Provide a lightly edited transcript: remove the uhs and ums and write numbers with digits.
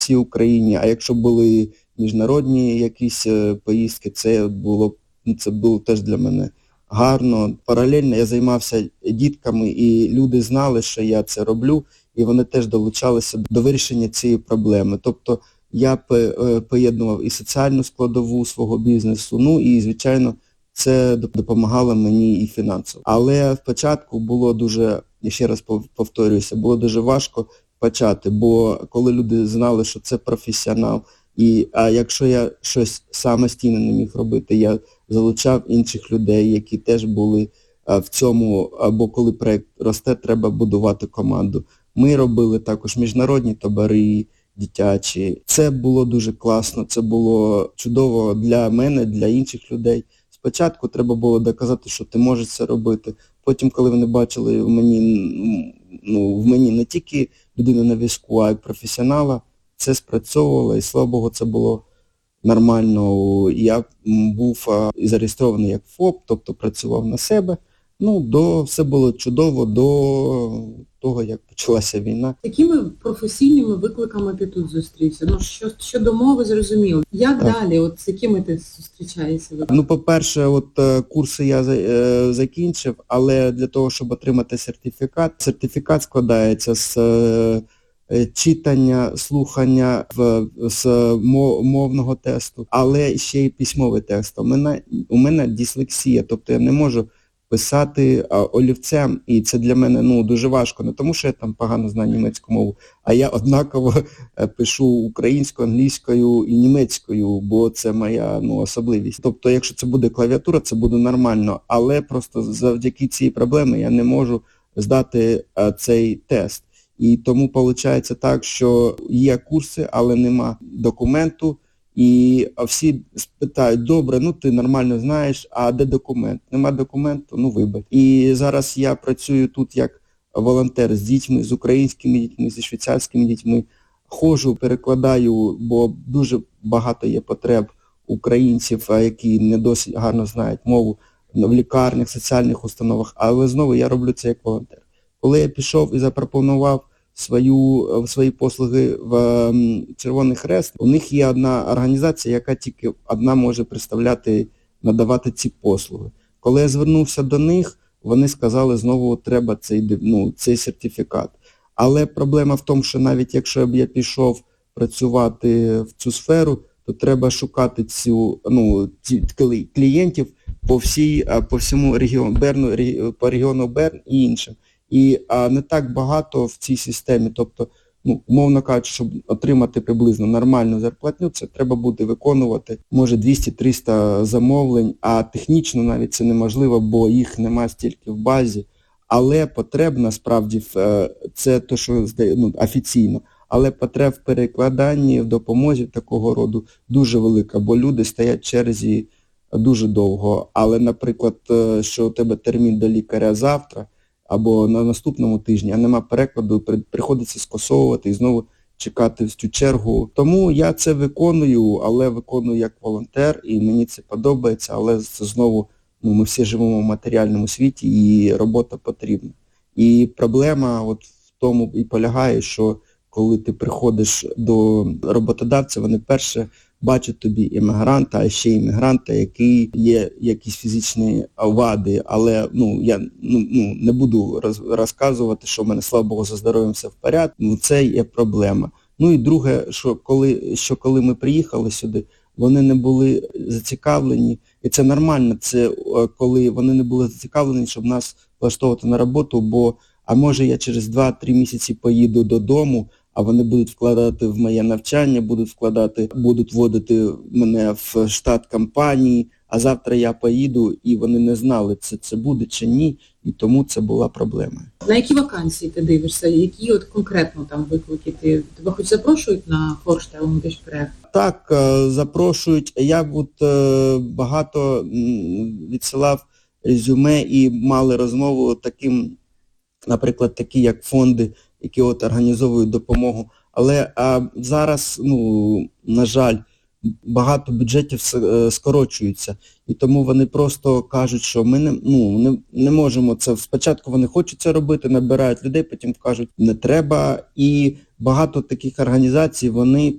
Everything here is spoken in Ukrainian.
всій Україні, а якщо були міжнародні якісь поїздки, це було теж для мене гарно. Паралельно я займався дітками, і люди знали, що я це роблю, і вони теж долучалися до вирішення цієї проблеми. Тобто я поєднував і соціальну складову свого бізнесу, ну і, звичайно, це допомагало мені і фінансово. Але спочатку було дуже, я ще раз повторююся, було дуже важко почати, бо коли люди знали, що це професіонал, а якщо я щось самостійно не міг робити, я залучав інших людей, які теж були в цьому, або коли проєкт росте, треба будувати команду. Ми робили також міжнародні табори дитячі. Це було дуже класно, це було чудово для мене, для інших людей. Спочатку треба було доказати, що ти можеш це робити. Потім, коли вони бачили в мені не тільки людину на візку, а й професіонала, це спрацьовувало, і, слава Богу, це було нормально. Я був зареєстрований як ФОП, тобто працював на себе. Все було чудово до того, як почалася війна. Якими професійними викликами ти тут зустрівся? Щодо мови зрозуміло. Як далі? З якими ти зустрічаєшся? По-перше, курси я закінчив, але для того, щоб отримати сертифікат складається з читання, слухання, з мовного тесту, але ще й письмовий тест. У мене дислексія, тобто я не можу писати олівцем, і це для мене дуже важко, не тому що я там погано знаю німецьку мову, а я однаково пишу українською, англійською і німецькою, бо це моя особливість. Тобто, якщо це буде клавіатура, це буде нормально, але просто завдяки цій проблемі я не можу здати цей тест. І тому виходить так, що є курси, але нема документу, і всі питають: добре, ти нормально знаєш, а де документ? Нема документу, вибач. І зараз я працюю тут як волонтер з дітьми, з українськими дітьми, зі швейцарськими дітьми. Ходжу, перекладаю, бо дуже багато є потреб українців, які не досить гарно знають мову в лікарнях, соціальних установах, але знову я роблю це як волонтер. Коли я пішов і запропонував свої послуги в Червоний Хрест, у них є одна організація, яка тільки одна може надавати ці послуги. Коли я звернувся до них, вони сказали, знову треба цей сертифікат. Але проблема в тому, що навіть якщо б я пішов працювати в цю сферу, то треба шукати клієнтів по всьому регіону, по регіону Берн і іншим. І не так багато в цій системі, тобто, умовно кажучи, щоб отримати приблизно нормальну зарплатню, це треба буде виконувати, може, 200-300 замовлень, а технічно навіть це неможливо, бо їх немає стільки в базі. Але потреб, насправді, це те, що офіційно, але потреб в перекладанні, в допомозі такого роду дуже велика, бо люди стоять в черзі дуже довго. Але, наприклад, що у тебе термін до лікаря завтра, або на наступному тижні, а нема перекладу, приходиться скасовувати і знову чекати в цю чергу. Тому я це виконую, але виконую як волонтер, і мені це подобається, але це знову, ми всі живемо в матеріальному світі, і робота потрібна. І проблема в тому і полягає, що коли ти приходиш до роботодавця, вони перше бачать тобі іммігранта, а ще іммігранта, який є якісь фізичні вади, але я не буду розказувати, що в мене, слава Богу, за здоров'ям все в порядку, це є проблема. І друге, що коли ми приїхали сюди, вони не були зацікавлені, і це нормально, це коли вони не були зацікавлені, щоб нас влаштовувати на роботу, бо, а може я через 2-3 місяці поїду додому, а вони будуть вкладати в моє навчання, будуть вводити мене в штат компанії, а завтра я поїду, і вони не знали, це буде чи ні, і тому це була проблема. На які вакансії ти дивишся? Які конкретно там виклики? Тебе хоч запрошують на Vorstellungsgespräch? Так, запрошують. Я багато відсилав резюме і мали розмову наприклад, такі як фонди, які організовують допомогу. Але зараз, на жаль, багато бюджетів скорочуються. І тому вони просто кажуть, що ми не можемо це. Спочатку вони хочуть це робити, набирають людей, потім кажуть, не треба. І багато таких організацій, вони